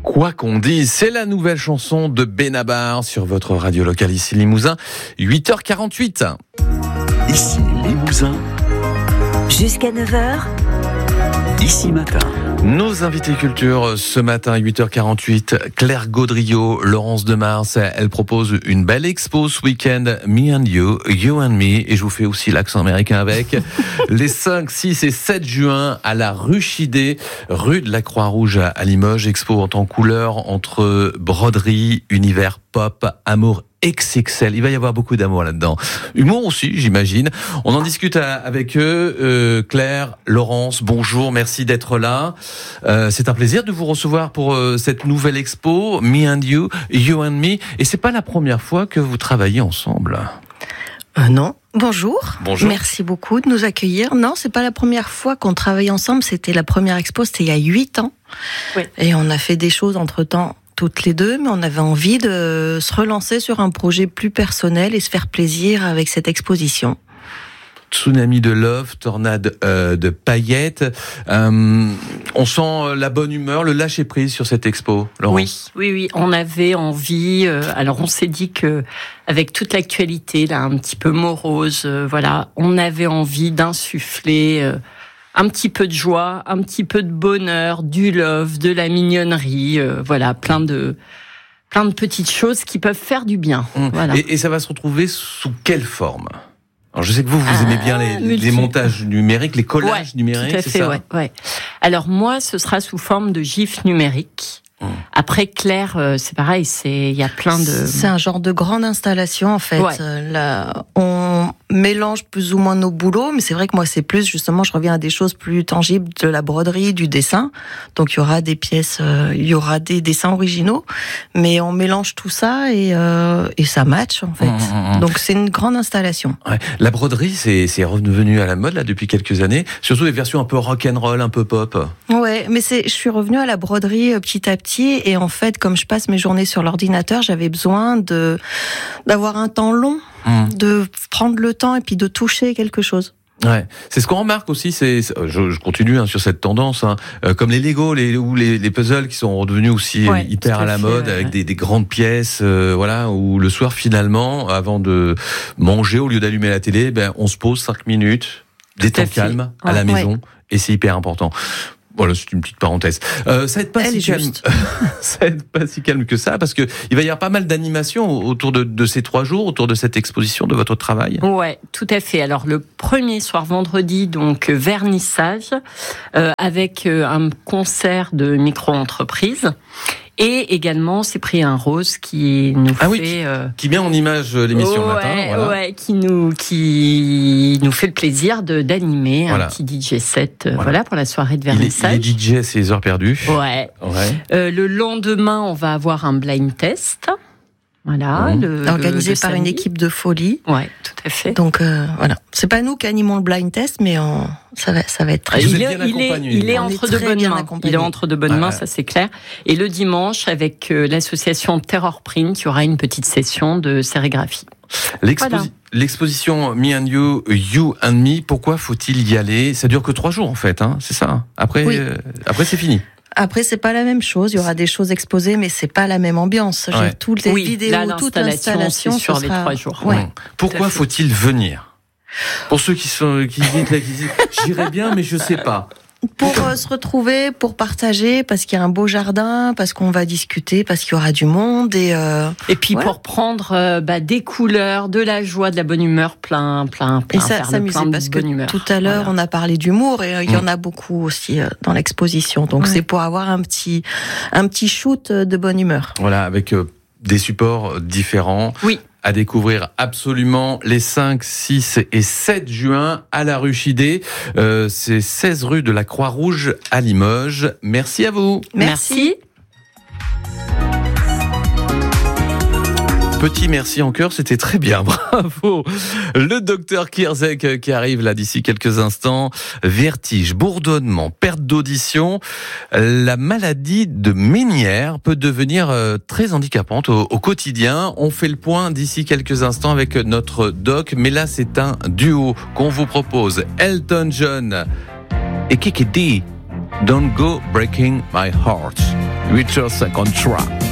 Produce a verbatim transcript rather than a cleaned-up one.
Quoi qu'on dise, c'est la nouvelle chanson de Benabar sur votre radio locale ici Limousin, huit heures quarante-huit. Ici Limousin. Jusqu'à neuf heures. Ici Matin. Nos invités culture ce matin, huit heures quarante-huit, Claire Gaudriot, Laurence Demars, elle propose une belle expo ce week-end, Me and You, You and Me, et je vous fais aussi l'accent américain avec, les cinq, six et sept juin à la Ruchidé, rue de la Croix-Rouge à Limoges, expo en temps couleur entre broderie, univers pop, amour X X L. Il va y avoir beaucoup d'amour là-dedans. Humour aussi, j'imagine. On en discute avec eux. Euh, Claire, Laurence, bonjour, merci d'être là. Euh, c'est un plaisir de vous recevoir pour euh, cette nouvelle expo, Me and You, You and Me. Et c'est pas la première fois que vous travaillez ensemble. Euh, non. Bonjour. Bonjour. Merci beaucoup de nous accueillir. Non, c'est pas la première fois qu'on travaille ensemble. C'était la première expo, c'était il y a huit ans. Oui. Et on a fait des choses entre-temps toutes les deux, mais on avait envie de se relancer sur un projet plus personnel et se faire plaisir avec cette exposition. Tsunami de love, tornade euh, de paillettes. Euh, on sent la bonne humeur, le lâcher prise sur cette expo, Laurence. Oui, oui, oui. On avait envie. Euh, alors, on s'est dit que avec toute l'actualité, là, un petit peu morose, euh, voilà, on avait envie d'insuffler Euh, un petit peu de joie, un petit peu de bonheur, du love, de la mignonnerie, euh, voilà, plein de plein de petites choses qui peuvent faire du bien. Mmh. Voilà. Et, et ça va se retrouver sous quelle forme ? Alors je sais que vous, vous Ah, aimez bien les, multi- les montages numériques, les collages Ouais, numériques, tout à c'est fait, ça ? ouais, ouais. Alors moi, ce sera sous forme de gifs numériques. Mmh. Après, Claire, euh, c'est pareil, c'est il y a plein de. C'est un genre de grande installation en fait. Ouais. Euh, Là, on mélange plus ou moins nos boulots, mais c'est vrai que moi c'est plus justement, je reviens à des choses plus tangibles, de la broderie, du dessin. Donc il y aura des pièces, euh, il y aura des dessins originaux, mais on mélange tout ça et euh, et ça match en fait. Mmh, mmh. Donc c'est une grande installation. Ouais. La broderie, c'est, c'est revenu à la mode là depuis quelques années. Surtout les versions un peu rock'n'roll, un peu pop. Ouais, mais c'est, je suis revenue à la broderie euh, petit à petit, et en fait, comme je passe mes journées sur l'ordinateur, j'avais besoin de d'avoir un temps long, Mmh. de prendre le temps et puis de toucher quelque chose. Ouais, c'est ce qu'on remarque aussi. C'est, c'est je, je continue hein, sur cette tendance, hein, euh, comme les Lego, les ou les, les puzzles qui sont redevenus aussi Ouais, hyper tout à à la fait, mode, ouais, avec ouais. des, des grandes pièces, euh, voilà, où le soir finalement, avant de manger, au lieu d'allumer la télé, ben on se pose cinq minutes, des Tout à temps fait. calmes à Ouais. la maison, et c'est hyper important. Voilà, c'est une petite parenthèse. Euh, ça va être pas Elle si est calme. juste. Ça va être pas si calme que ça, parce que il va y avoir pas mal d'animations autour de, de ces trois jours, autour de cette exposition, de votre travail. Ouais, tout à fait. Alors le premier soir vendredi, donc euh, vernissage, euh, avec euh, un concert de micro-entreprise. Et également, c'est Cyprien Rose qui nous Ah fait... oui, qui- euh, Qui met en image l'émission ouais, le matin. Voilà. ouais, qui nous qui nous fait le plaisir de d'animer Voilà. un petit D J set, euh, Voilà. voilà. pour la soirée de Il est, il vernissage. est D J à ses heures perdues. Ouais. Ouais. Euh, le lendemain, on va avoir un blind test. Voilà. Mmh. le- Organisé le par une samedi. équipe de folie. Ouais, tout à fait. Donc euh, voilà, c'est pas nous qui animons le blind test, mais on, ça va, ça va être très. Vous il, êtes est, bien il est, accompagné. il est On est entre de très bonnes bien mains. accompagné. Il est entre de bonnes Ah, mains, ouais. ça c'est clair. Et le dimanche, avec euh, l'association Terror Print, il y aura une petite session de sérigraphie. L'exposi- Voilà. L'exposition Me and You, You and Me, pourquoi faut-il y aller ? Ça dure que trois jours en fait, hein, c'est ça. Après, Oui. euh, après c'est fini. Après, c'est pas la même chose. Il y aura des choses exposées, mais c'est pas la même ambiance. Je veux Ouais. dire, toutes les Oui, vidéos, là, toute l'installation, l'installation, c'est sur ce les sera- trois jours. Ouais. Mmh. Pourquoi fait. faut-il venir ? Pour ceux qui sont qui disent, qui disent j'irais bien, mais je sais pas. Pour euh, se retrouver, pour partager, parce qu'il y a un beau jardin, parce qu'on va discuter, parce qu'il y aura du monde et. Euh... Et puis Ouais. pour prendre euh, bah, des couleurs, de la joie, de la bonne humeur, plein, plein, plein. Et ça, faire de s'amuser plein de parce que bonne humeur. tout à l'heure, Voilà. on a parlé d'humour et euh, il y Mm. en a beaucoup aussi euh, dans l'exposition. Donc Ouais. c'est pour avoir un petit, un petit shoot de bonne humeur. Voilà, avec euh, des supports différents. Oui. À découvrir absolument les cinq, six et sept juin à la Ruchidé. Euh, c'est seize rue de la Croix-Rouge à Limoges. Merci à vous. Merci. Petit merci en cœur, c'était très bien, bravo. Le docteur Kierzek qui arrive là d'ici quelques instants. Vertige, bourdonnement, perte d'audition. La maladie de Ménière peut devenir euh, très handicapante au, au quotidien. On fait le point d'ici quelques instants avec notre doc, mais là c'est un duo qu'on vous propose. Elton John et Kiki D. Don't Go Breaking My Heart. Richard Contra.